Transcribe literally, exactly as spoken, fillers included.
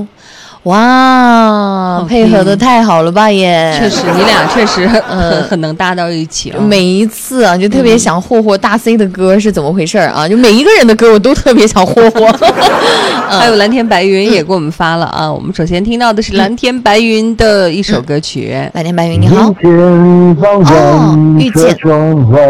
哇，配合的太好了吧也！ 确实，你俩确实很、嗯、很能搭到一起啊。 每一次啊，就特别想霍霍大 C 的歌是怎么回事啊？就每一个人的歌我都特别想霍霍。 嗯、还有蓝天白云也给我们发了啊。嗯、我们首先听到的是蓝天白云的一首歌曲。 嗯、蓝天白云你好。哦，遇见。